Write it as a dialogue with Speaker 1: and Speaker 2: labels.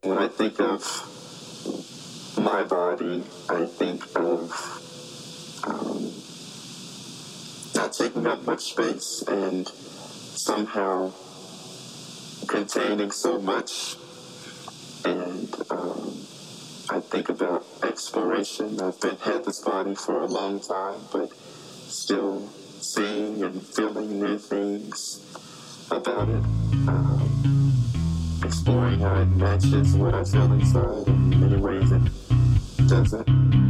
Speaker 1: When I think of my body, I think of not taking up much space and somehow containing so much. And I think about exploration. I've had this body for a long time, but still seeing and feeling new things about it. Exploring how it matches what I feel inside. In many ways it doesn't.